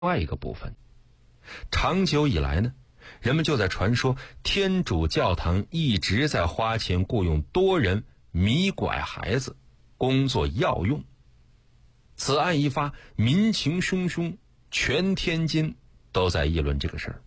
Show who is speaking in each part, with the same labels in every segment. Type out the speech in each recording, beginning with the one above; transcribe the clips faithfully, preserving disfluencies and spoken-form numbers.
Speaker 1: 外一个部分。长久以来呢，人们就在传说天主教堂一直在花钱雇佣多人迷拐孩子，工作要用。此案一发，民情汹汹，全天津都在议论这个事儿。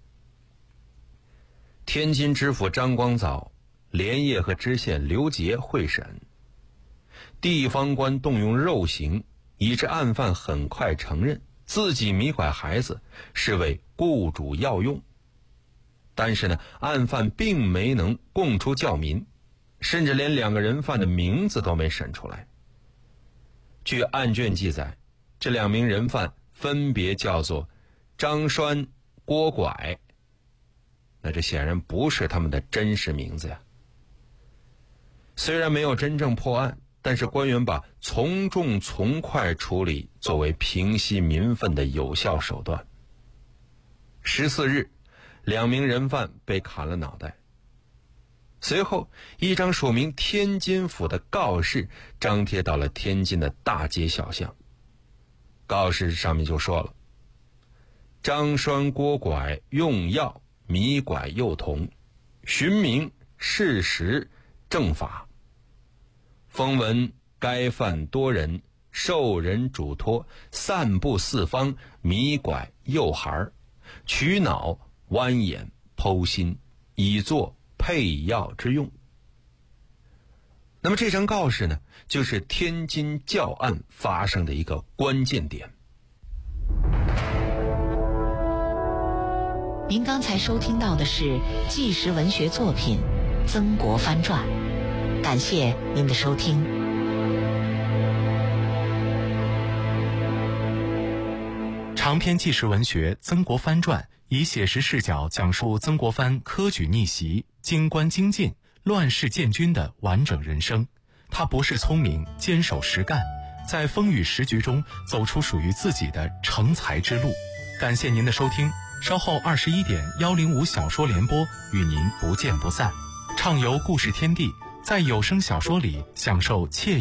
Speaker 1: 天津知府张光藻连夜和知县刘杰会审，地方官动用肉刑，以致案犯很快承认自己迷拐孩子是为雇主要用。但是呢，案犯并没能供出教民，甚至连两个人犯的名字都没审出来。据案卷记载，这两名人犯分别叫做张栓、郭拐，那这显然不是他们的真实名字呀。虽然没有真正破案，但是官员把从重从快处理作为平息民愤的有效手段。十四日，两名人犯被砍了脑袋。随后，一张署名天津府的告示张贴到了天津的大街小巷。告示上面就说了：张栓、郭拐用药迷拐幼童，寻明事实正法。风闻该犯多人受人嘱托，散布四方，迷拐幼孩，取脑剜眼剖心，以作配药之用。那么这张告示呢，就是天津教案发生的一个关键点。
Speaker 2: 您刚才收听到的是纪实文学作品《曾国藩传》，感谢您的收听。
Speaker 3: 长篇纪实文学《曾国藩传》以写实视角讲述曾国藩科举逆袭、京官精进、乱世建军的完整人生。他博识聪明，坚守实干，在风雨时局中走出属于自己的成才之路。感谢您的收听，稍后二十一点幺零五小说联播与您不见不散。畅游故事天地，在有声小说里享受惬意